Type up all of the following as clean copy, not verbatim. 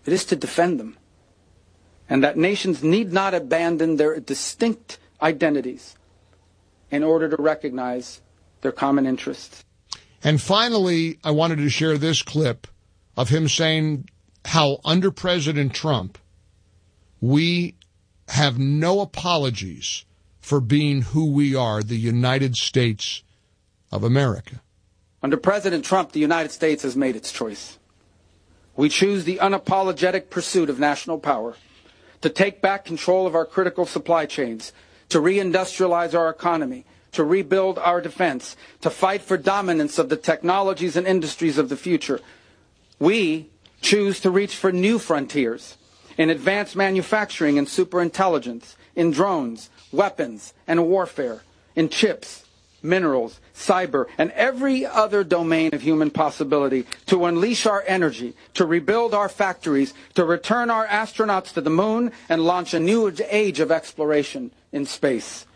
It is to defend them. And that nations need not abandon their distinct identities in order to recognize their common interests. And finally, I wanted to share this clip of him saying how under President Trump, we have no apologies for being who we are, the United States of America. Under President Trump, the United States has made its choice. We choose the unapologetic pursuit of national power, to take back control of our critical supply chains, to reindustrialize our economy, to rebuild our defense, to fight for dominance of the technologies and industries of the future. We choose to reach for new frontiers in advanced manufacturing and superintelligence, in drones, weapons, and warfare, in chips, minerals, cyber, and every other domain of human possibility, to unleash our energy, to rebuild our factories, to return our astronauts to the moon, and launch a new age of exploration in space.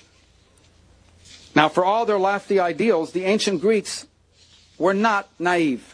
Now, for all their lofty ideals, the ancient Greeks were not naive.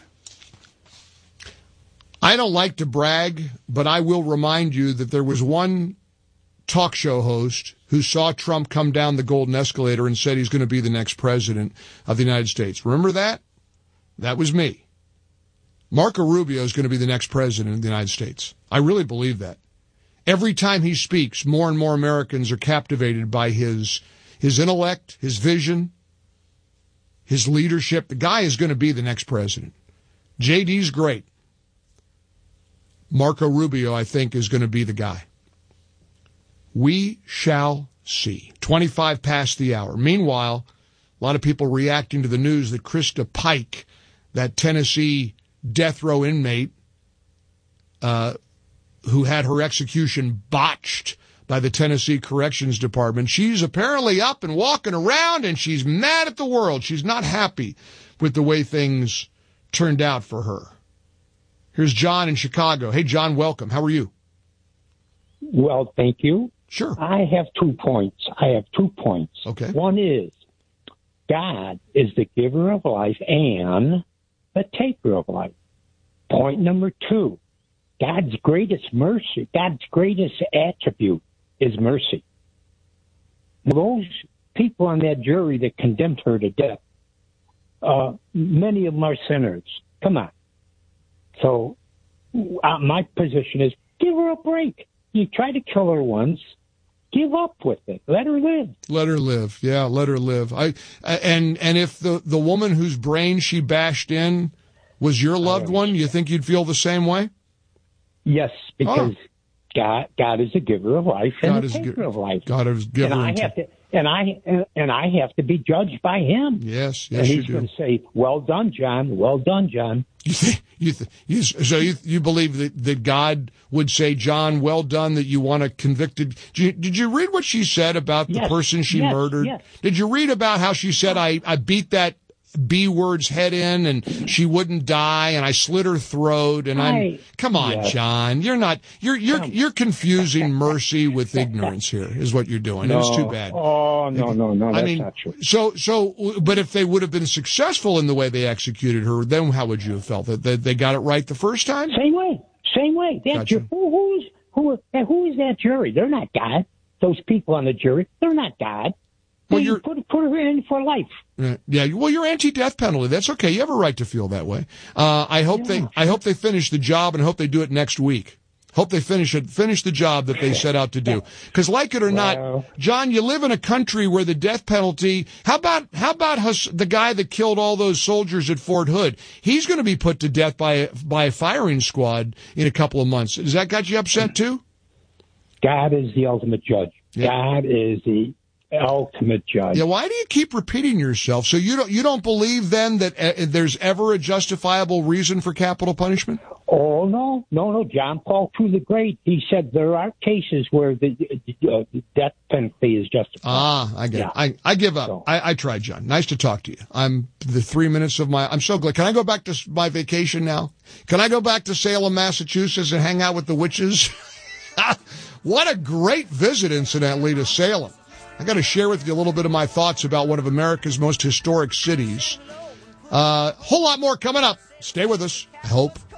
I don't like to brag, but I will remind you that there was one talk show host who saw Trump come down the golden escalator and said he's going to be the next president of the United States. Remember that? That was me. Marco Rubio is going to be the next president of the United States. I really believe that. Every time he speaks, more and more Americans are captivated by his intellect, his vision, his leadership. The guy is going to be the next president. JD's great. Marco Rubio, I think, is going to be the guy. We shall see. 25 past the hour. Meanwhile, a lot of people reacting to the news that Krista Pike, that Tennessee death row inmate who had her execution botched by the Tennessee Corrections Department, she's apparently up and walking around, and she's mad at the world. She's not happy with the way things turned out for her. Here's John in Chicago. Hey, John, welcome. How are you? Well, thank you. Sure. I have 2 points. Okay. One is God is the giver of life and the taker of life. Point number 2, God's greatest mercy, God's greatest attribute is mercy. Those people on that jury that condemned her to death, many of them are sinners. Come on. So my position is give her a break. You tried to kill her once. Give up with it. Let her live. Let her live. Yeah, let her live. And if the woman whose brain she bashed in was your loved one, you think you'd feel the same way? Yes, because God is the giver of life and the taker of life. God is giver. And I have to be judged by Him. Yes, and you He's do. going to say, "Well done, John. Well done, John." So you believe that God would say, "John, well done," that you want a convicted. Did you read what she said about the person she murdered? Yes. Did you read about how she said, I beat that B word's head in and she wouldn't die and I slit her throat and come on, John, you're confusing mercy with ignorance here is what you're doing. No. It's too bad. Oh, no, that's not true. But if they would have been successful in the way they executed her, then how would you have felt? That they got it right the first time? Same way. Gotcha. Who is that jury? They're not God. Those people on the jury, they're not God. Well, you're put her in for life. Yeah. Well, you're anti-death penalty. That's okay. You have a right to feel that way. I hope they finish the job, and I hope they do it next week. Hope they finish the job that they set out to do. Because, like it or not, John, you live in a country where the death penalty. How about the guy that killed all those soldiers at Fort Hood? He's going to be put to death by a firing squad in a couple of months. Does that got you upset too? God is the ultimate judge. Yeah. God is the ultimate judge. Yeah, why do you keep repeating yourself? So you don't believe then that there's ever a justifiable reason for capital punishment? Oh, no. John Paul II the Great, he said there are cases where the death penalty is justified. I get it. I give up. So. I tried, John. Nice to talk to you. I'm so glad. Can I go back to my vacation now? Can I go back to Salem, Massachusetts and hang out with the witches? What a great visit, incidentally, to Salem. I got to share with you a little bit of my thoughts about one of America's most historic cities. Whole lot more coming up. Stay with us. I hope.